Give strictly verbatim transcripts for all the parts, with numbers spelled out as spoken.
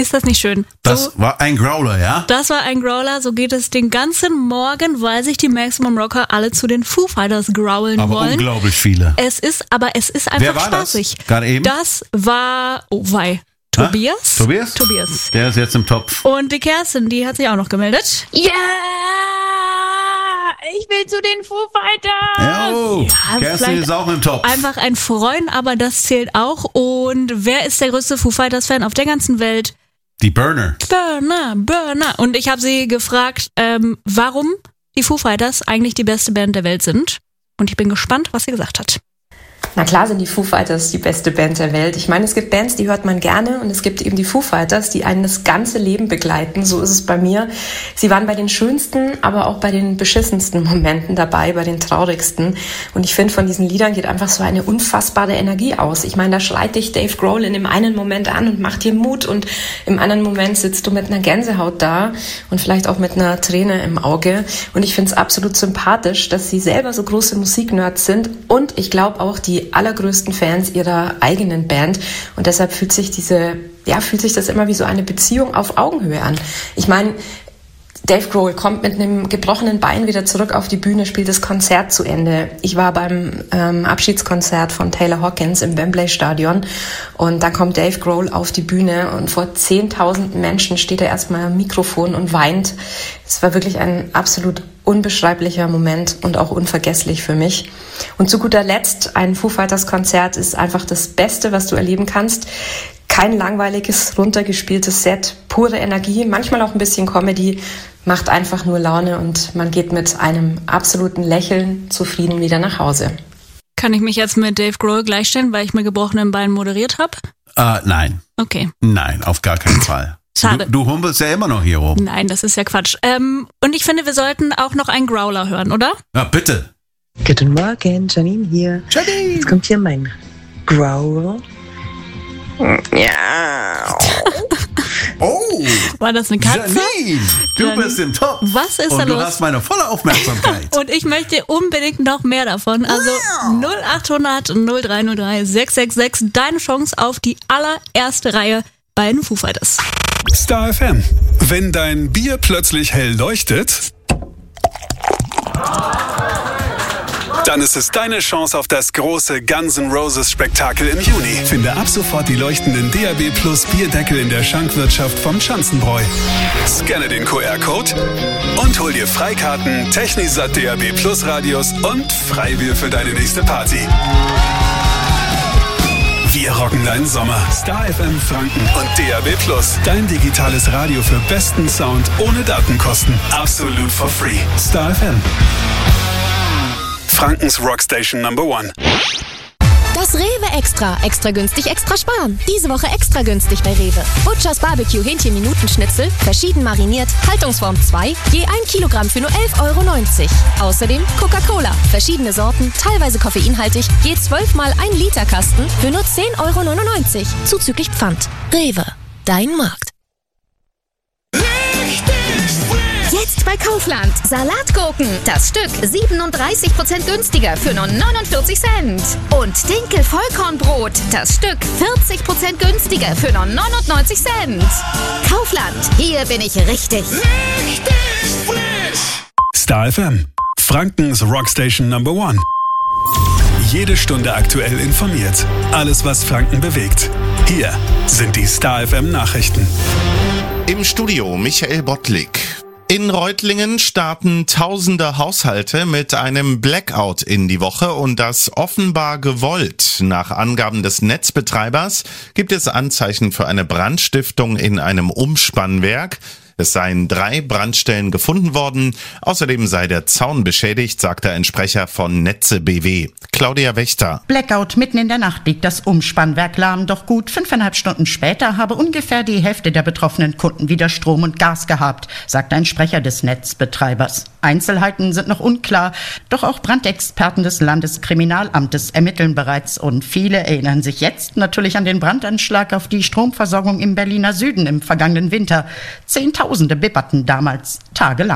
Ist das nicht schön? Das so, war ein Growler, ja? Das war ein Growler, so geht es den ganzen Morgen, weil sich die Maximum Rocker alle zu den Foo Fighters growlen aber wollen. unglaublich viele. Es ist, aber es ist einfach Wer war spaßig. Das? Gerade eben? Das war, oh wei, Tobias. Ha? Tobias? Tobias. Der ist jetzt im Topf. Und die Kerstin, die hat sich auch noch gemeldet. Ja, ich will zu den Foo Fighters. Jo, Ja, Kerstin vielleicht ist auch im Topf. Einfach ein Freund, aber das zählt auch. Und wer ist der größte Foo Fighters-Fan auf der ganzen Welt? Die Burner. Burner, Burner. Und ich habe sie gefragt, ähm, warum die Foo Fighters eigentlich die beste Band der Welt sind. Und ich bin gespannt, was sie gesagt hat. Na klar sind die Foo Fighters die beste Band der Welt. Ich meine, es gibt Bands, die hört man gerne und es gibt eben die Foo Fighters, die einen das ganze Leben begleiten. So ist es bei mir. Sie waren bei den schönsten, aber auch bei den beschissensten Momenten dabei, bei den traurigsten. Und ich finde, von diesen Liedern geht einfach so eine unfassbare Energie aus. Ich meine, da schreit dich Dave Grohl in dem einen Moment an und macht dir Mut und im anderen Moment sitzt du mit einer Gänsehaut da und vielleicht auch mit einer Träne im Auge. Und ich finde es absolut sympathisch, dass sie selber so große Musiknerds sind und ich glaube auch die allergrößten Fans ihrer eigenen Band und deshalb fühlt sich diese, ja, fühlt sich das immer wie so eine Beziehung auf Augenhöhe an. Ich meine, Dave Grohl kommt mit einem gebrochenen Bein wieder zurück auf die Bühne, spielt das Konzert zu Ende. Ich war beim ähm, Abschiedskonzert von Taylor Hawkins im Wembley Stadion und dann kommt Dave Grohl auf die Bühne und vor zehntausend Menschen steht er erstmal am Mikrofon und weint. Es war wirklich ein absolut unbeschreiblicher Moment und auch unvergesslich für mich. Und zu guter Letzt, ein Foo Fighters Konzert ist einfach das Beste, was du erleben kannst. Kein langweiliges, runtergespieltes Set, pure Energie, manchmal auch ein bisschen Comedy, macht einfach nur Laune und man geht mit einem absoluten Lächeln zufrieden wieder nach Hause. Kann ich mich jetzt mit Dave Grohl gleichstellen, weil ich mit gebrochenen Beinen moderiert habe? Äh, nein. Okay. Nein, auf gar keinen Fall. Schade. Du, du humpelst ja immer noch hier rum. Nein, das ist ja Quatsch. Ähm, und ich finde, wir sollten auch noch einen Growler hören, oder? Ja, bitte. Guten Morgen, Janine hier. Janine! Jetzt kommt hier mein Growl. Ja. Oh! War das eine Katze? Janine! Du Janine. bist im Topf. Was ist Und da du los? hast meine volle Aufmerksamkeit. Und ich möchte unbedingt noch mehr davon. Also null acht hundert null drei null drei sechs sechs sechs, deine Chance auf die allererste Reihe bei den Foo Fighters. Star F M. Wenn dein Bier plötzlich hell leuchtet, dann ist es deine Chance auf das große Guns N' Roses Spektakel im Juni. Finde ab sofort die leuchtenden D A B Plus Bierdeckel in der Schankwirtschaft vom Schanzenbräu. Scanne den Q R-Code und hol dir Freikarten, Technisat D A B Plus Radios und Freibier für deine nächste Party. Wir rocken deinen Sommer. Star F M Franken und D A B Plus. Dein digitales Radio für besten Sound ohne Datenkosten. Absolut for free. Star F M. Frankens Rockstation Number One. Das Rewe Extra. Extra günstig, extra sparen. Diese Woche extra günstig bei Rewe. Butchers Barbecue Hähnchen-Minutenschnitzel, verschieden mariniert, Haltungsform zwei, je ein Kilogramm für nur elf Euro neunzig. Außerdem Coca-Cola, verschiedene Sorten, teilweise koffeinhaltig, je zwölf mal ein Liter Kasten für nur zehn Euro neunundneunzig. Zuzüglich Pfand. Rewe, dein Markt. Jetzt bei Kaufland. Salatgurken. Das Stück siebenunddreißig Prozent günstiger für nur neunundvierzig Cent. Und Dinkel Vollkornbrot. Das Stück vierzig Prozent günstiger für nur neunundneunzig Cent. Kaufland. Hier bin ich richtig. Richtig frisch. Star F M. Frankens Rockstation Number One. Jede Stunde aktuell informiert. Alles, was Franken bewegt. Hier sind die Star F M Nachrichten. Im Studio Michael Bottlik. In Reutlingen starten tausende Haushalte mit einem Blackout in die Woche und das offenbar gewollt. Nach Angaben des Netzbetreibers gibt es Anzeichen für eine Brandstiftung in einem Umspannwerk. Es seien drei Brandstellen gefunden worden. Außerdem sei der Zaun beschädigt, sagte ein Sprecher von Netze B W. Claudia Wächter. Blackout mitten in der Nacht liegt das Umspannwerk lahm, doch gut fünfeinhalb Stunden später habe ungefähr die Hälfte der betroffenen Kunden wieder Strom und Gas gehabt, sagt ein Sprecher des Netzbetreibers. Einzelheiten sind noch unklar, doch auch Brandexperten des Landeskriminalamtes ermitteln bereits und viele erinnern sich jetzt natürlich an den Brandanschlag auf die Stromversorgung im Berliner Süden im vergangenen Winter. Zehntausende bibberten damals tagelang.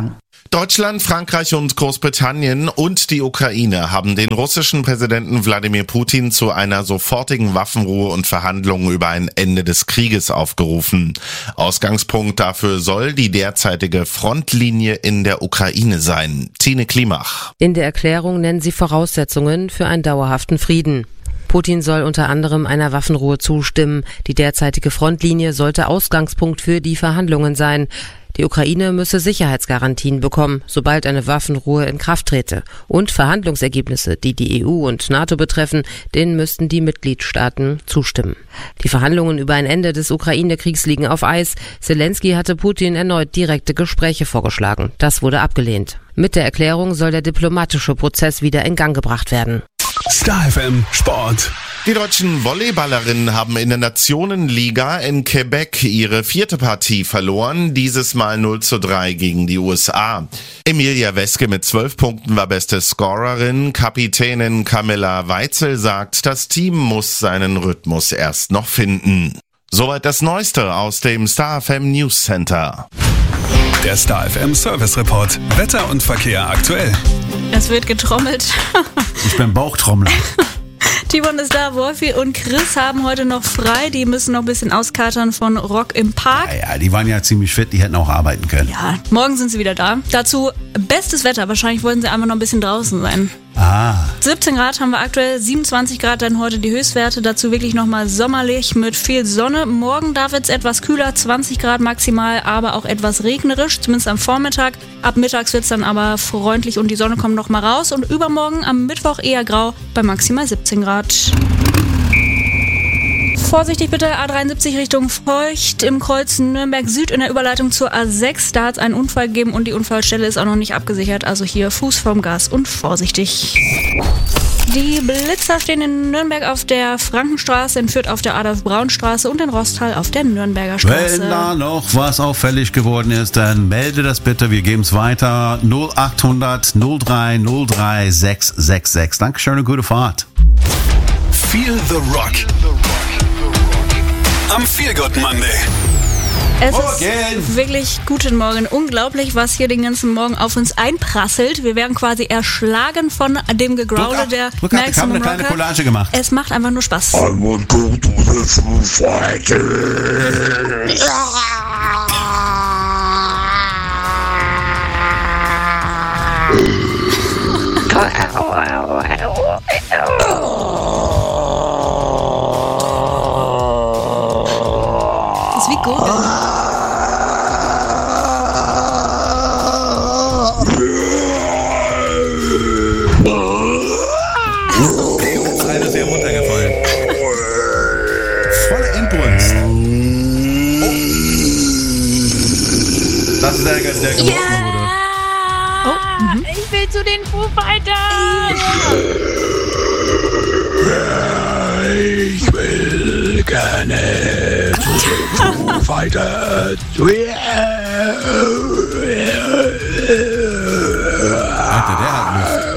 Deutschland, Frankreich und Großbritannien und die Ukraine haben den russischen Präsidenten Wladimir Putin zu einer sofortigen Waffenruhe und Verhandlungen über ein Ende des Krieges aufgerufen. Ausgangspunkt dafür soll die derzeitige Frontlinie in der Ukraine sein. Tine Klimach. In der Erklärung nennen sie Voraussetzungen für einen dauerhaften Frieden. Putin soll unter anderem einer Waffenruhe zustimmen. Die derzeitige Frontlinie sollte Ausgangspunkt für die Verhandlungen sein. Die Ukraine müsse Sicherheitsgarantien bekommen, sobald eine Waffenruhe in Kraft trete. Und Verhandlungsergebnisse, die die E U und NATO betreffen, denen müssten die Mitgliedstaaten zustimmen. Die Verhandlungen über ein Ende des Ukraine-Kriegs liegen auf Eis. Zelensky hatte Putin erneut direkte Gespräche vorgeschlagen. Das wurde abgelehnt. Mit der Erklärung soll der diplomatische Prozess wieder in Gang gebracht werden. Star F M Sport. Die deutschen Volleyballerinnen haben in der Nationenliga in Quebec ihre vierte Partie verloren, dieses Mal null zu drei gegen die U S A. Emilia Weske mit zwölf Punkten war beste Scorerin. Kapitänin Camilla Weitzel sagt, das Team muss seinen Rhythmus erst noch finden. Soweit das Neueste aus dem Star F M News Center. Der Star F M Service Report. Wetter und Verkehr aktuell. Es wird getrommelt. Ich bin Bauchtrommler. Timon ist da, Wolfi und Chris haben heute noch frei. Die müssen noch ein bisschen auskatern von Rock im Park. Ja, ja, die waren ja ziemlich fit, die hätten auch arbeiten können. Ja, morgen sind sie wieder da. Dazu bestes Wetter. Wahrscheinlich wollten sie einfach noch ein bisschen draußen sein. Ah. siebzehn Grad haben wir aktuell, siebenundzwanzig Grad dann heute die Höchstwerte. Dazu wirklich nochmal sommerlich mit viel Sonne. Morgen darf es etwas kühler, zwanzig Grad maximal, aber auch etwas regnerisch, zumindest am Vormittag. Ab mittags wird es dann aber freundlich und die Sonne kommt nochmal raus. Und übermorgen am Mittwoch eher grau bei maximal siebzehn Grad. Vorsichtig bitte, A dreiundsiebzig Richtung Feucht im Kreuz Nürnberg Süd in der Überleitung zur A sechs. Da hat es einen Unfall gegeben und die Unfallstelle ist auch noch nicht abgesichert. Also hier Fuß vom Gas und vorsichtig. Die Blitzer stehen in Nürnberg auf der Frankenstraße, in Fürth auf der Adolf-Braun-Straße und in Rostal auf der Nürnberger Straße. Wenn da noch was auffällig geworden ist, dann melde das bitte. Wir geben es weiter. null achthundert null drei null drei sechs sechs sechs. Dankeschön und gute Fahrt. Feel the Rock. Am Feel Good Monday. Es Morgen. ist wirklich guten Morgen. Unglaublich, was hier den ganzen Morgen auf uns einprasselt. Wir werden quasi erschlagen von dem Gegraule der Look up, ich habe Maximum eine kleine Rocker. Collage gemacht. Es macht einfach nur Spaß. I will go to the Foo Fighters. Das ist wie Gurgeln. Einer ist hier runtergefallen. Volle Inbrunst. Oh. Das ist der, der gebrochen Ja! wurde. Oh, mhm. Ich will zu den Foo Fighters! Ich will gerne zu den Foo Fighters. Alter, der hat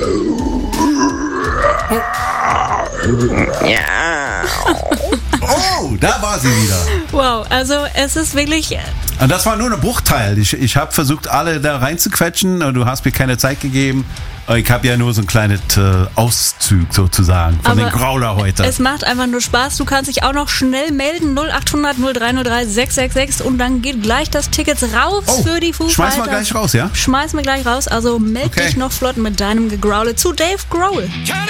Luft. Ja. Oh, da war sie wieder. Wow, also es ist wirklich... Und das war nur ein Bruchteil. Ich, ich habe versucht, alle da reinzuquetschen und du hast mir keine Zeit gegeben. Ich habe ja nur so ein kleines äh, Auszug sozusagen von Aber den Grauler heute. Es macht einfach nur Spaß. Du kannst dich auch noch schnell melden. null achthundert null drei null drei sechs sechs sechs und dann geht gleich das Ticket raus Oh, für die Foo schmeiß Fighters. mal gleich raus, ja? Schmeiß mir gleich raus. Also meld Okay. dich noch flott mit deinem Gegraule zu Dave Grohl. Can